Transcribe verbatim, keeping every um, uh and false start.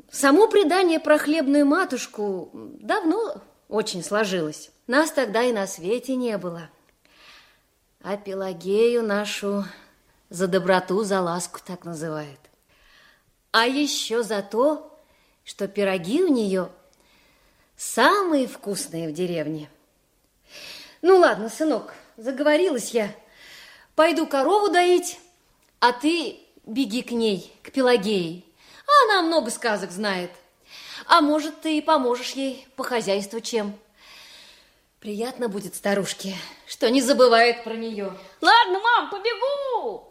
само предание про хлебную матушку давно очень сложилось. Нас тогда и на свете не было. А Пелагею нашу за доброту, за ласку так называют. А еще за то, что пироги у нее самые вкусные в деревне. Ну ладно, сынок, заговорилась я. Пойду корову доить, а ты беги к ней, к Пелагее. Она много сказок знает. А может, ты и поможешь ей по хозяйству чем. Приятно будет старушке, что не забывает про нее. Ладно, мам, побегу.